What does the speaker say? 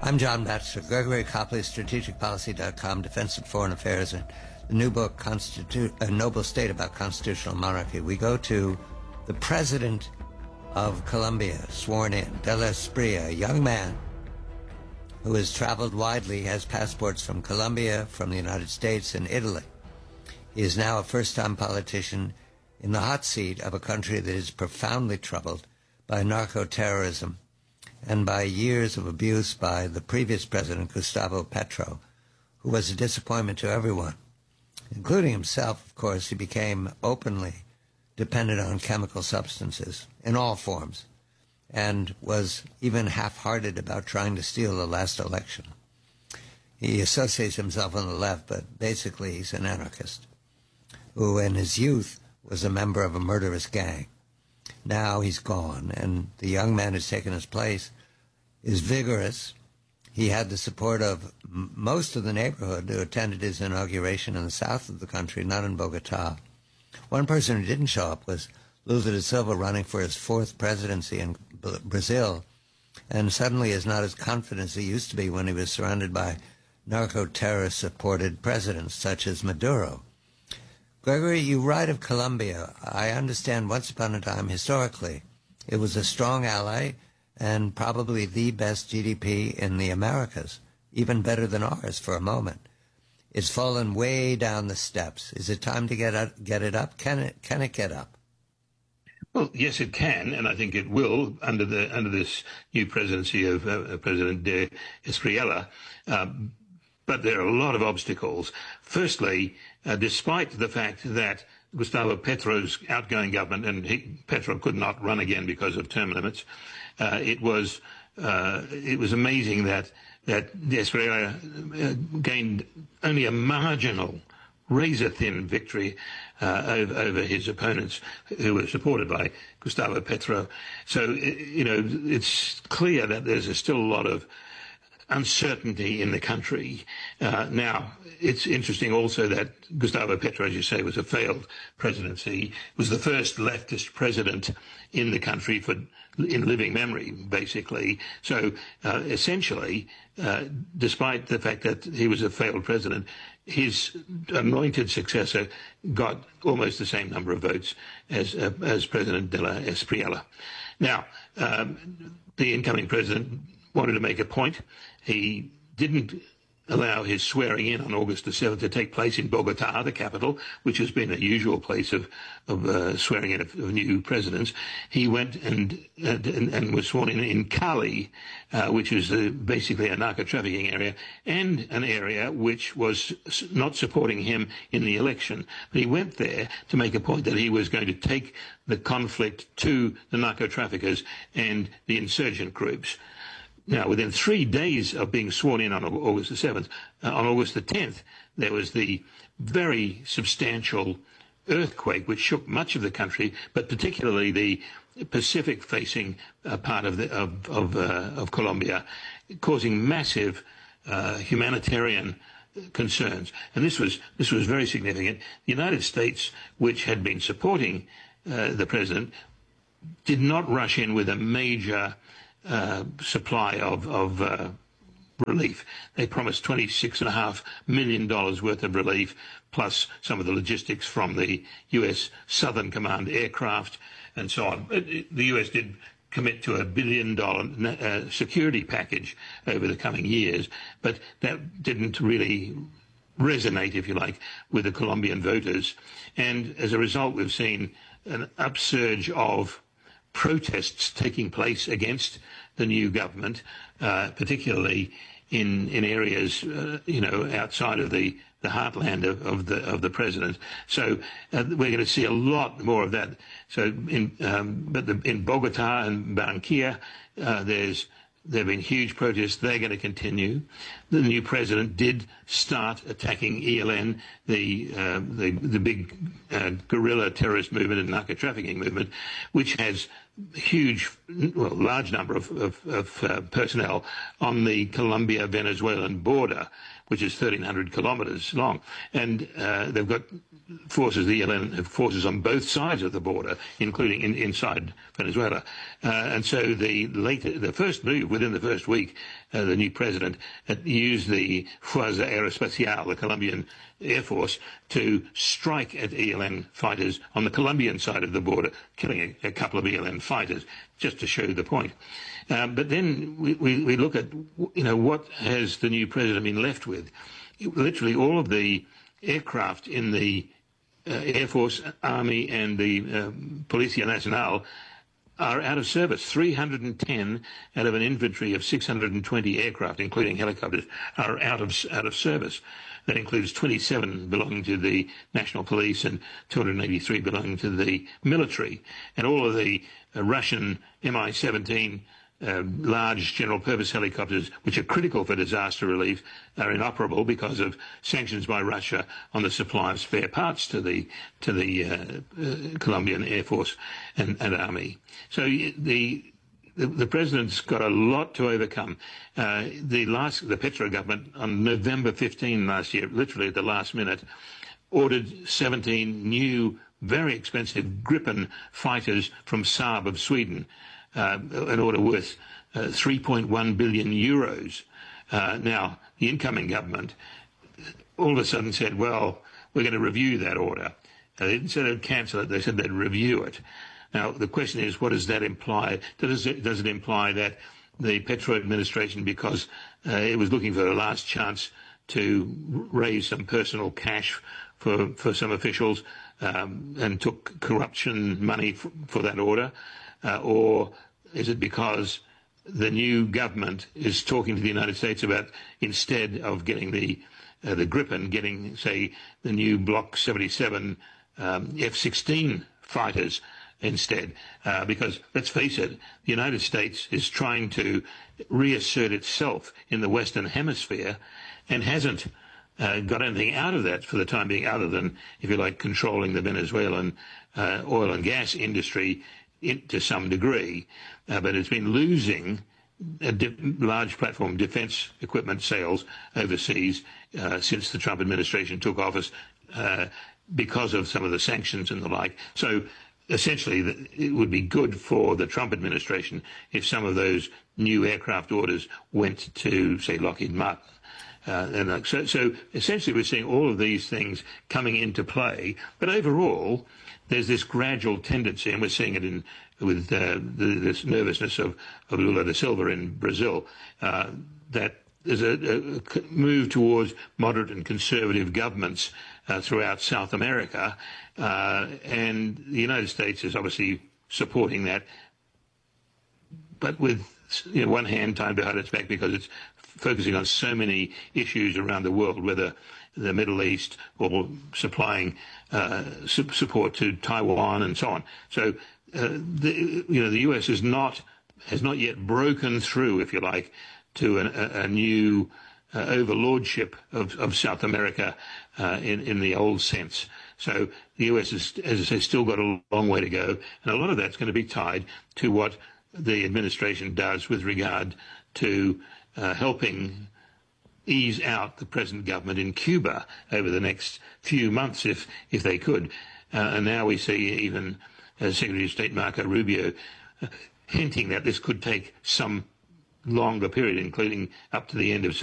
I'm John Batchelor, Gregory Copley, strategicpolicy.com, Defense and Foreign Affairs, and the new book, A Noble State About Constitutional Monarchy. We go to the president of Colombia, sworn in, De la Espriella, a young man who has traveled widely, has passports from Colombia, from the United States, and Italy. He is now a first-time politician in the hot seat of a country that is profoundly troubled by narco-terrorism and by years of abuse by the previous president, Gustavo Petro, who was a disappointment to everyone, including himself. Of course, he became openly dependent on chemical substances in all forms and was even half-hearted about trying to steal the last election. He associates himself on the left, but basically he's an anarchist who in his youth was a member of a murderous gang. Now he's gone, and the young man who's taken his place is vigorous. He had the support of most of the neighborhood who attended his inauguration in the south of the country, not in Bogota. One person who didn't show up was Lula da Silva, running for his fourth presidency in Brazil, and suddenly is not as confident as he used to be when he was surrounded by narco-terrorist-supported presidents such as Maduro. Gregory, you write of Colombia. I understand once upon a time, historically, it was a strong ally and probably the best GDP in the Americas, even better than ours for a moment. It's fallen way down the steps. Is it time to get it up? Can it get up? Well, yes, it can, and I think it will under this new presidency of President de Espriella. But there are a lot of obstacles. Firstly, despite the fact that Gustavo Petro's outgoing government, and Petro could not run again because of term limits, it was amazing that de Espriella gained only a marginal, razor-thin victory over his opponents, who were supported by Gustavo Petro. So, it's clear that there's still a lot of uncertainty in the country. Now, it's interesting also that Gustavo Petro, as you say, was a failed presidency, was the first leftist president in the country in living memory, basically. So, essentially, despite the fact that he was a failed president, his anointed successor got almost the same number of votes as President de la Espriella. Now, the incoming president wanted to make a point. He didn't allow his swearing in on August the 7th to take place in Bogota, the capital, which has been a usual place of swearing in of new presidents. He went and was sworn in Cali, which is basically a narco-trafficking area, and an area which was not supporting him in the election. But he went there to make a point that he was going to take the conflict to the narco-traffickers and the insurgent groups. Now, within 3 days of being sworn in on August the 7th, on August the 10th, there was the very substantial earthquake which shook much of the country, but particularly the Pacific-facing part of Colombia, causing massive humanitarian concerns. And this was very significant. The United States, which had been supporting the president, did not rush in with a major supply of relief. They promised $26.5 million worth of relief, plus some of the logistics from the U.S. Southern Command aircraft and so on. The U.S. did commit to $1 billion security package over the coming years, but that didn't really resonate, if you like, with the Colombian voters. And as a result, we've seen an upsurge of protests taking place against the new government, particularly in areas outside of the heartland of the president. So we're going to see a lot more of that. So in Bogota and Barranquilla, there have been huge protests. They're going to continue. The new president did start attacking ELN, the big guerrilla terrorist movement and narco-trafficking movement, which has huge large number of personnel on the Colombia-Venezuelan border, which is 1,300 kilometres long. And they've got forces, the ELN have forces on both sides of the border, including inside Venezuela. And so the first move, within the first week, the new president used the Fuerza Aeroespacial, the Colombian Air Force, to strike at ELN fighters on the Colombian side of the border, killing a couple of ELN fighters, just to show the point. But then we look at, what has the new president been left with? Literally all of the aircraft in the Air Force, Army, and the Policia Nacional are out of service. 310 out of an inventory of 620 aircraft, including helicopters, are out of service. That includes 27 belonging to the National Police and 283 belonging to the military. And all of the Russian Mi-17 large general-purpose helicopters, which are critical for disaster relief, are inoperable because of sanctions by Russia on the supply of spare parts to the Colombian Air Force and Army. So the president's got a lot to overcome. The Petro government on November 15 last year, literally at the last minute, ordered 17 new, very expensive Gripen fighters from Saab of Sweden, an order worth 3.1 billion euros. Now, the incoming government all of a sudden said, well, we're going to review that order. They didn't say they'd cancel it, they said they'd review it. Now, the question is, what does that imply? Does it imply that the Petro administration, because it was looking for a last chance to raise some personal cash for some officials and took corruption money for that order? Or is it because the new government is talking to the United States about, instead of getting the Gripen, getting, say, the new Block 77 F-16 fighters instead? Because, let's face it, the United States is trying to reassert itself in the Western Hemisphere and hasn't got anything out of that for the time being, other than, if you like, controlling the Venezuelan oil and gas industry to some degree, but it's been losing large platform defense equipment sales overseas since the Trump administration took office because of some of the sanctions and the like. So essentially, it would be good for the Trump administration if some of those new aircraft orders went to, say, Lockheed Martin. So essentially, we're seeing all of these things coming into play. But overall, there's this gradual tendency, and we're seeing it with this nervousness of Lula da Silva in Brazil, that there's a move towards moderate and conservative governments throughout South America, and the United States is obviously supporting that, but with one hand tied behind its back, because it's focusing on so many issues around the world, whether the Middle East or supplying support to Taiwan and so on. So the U.S. has not yet broken through, if you like, to a new overlordship of South America in the old sense. So the U.S. has, as I say, still got a long way to go, and a lot of that's going to be tied to what the administration does with regard to helping ease out the present government in Cuba over the next few months, if they could. And now we see even Secretary of State Marco Rubio hinting that this could take some longer period, including up to the end of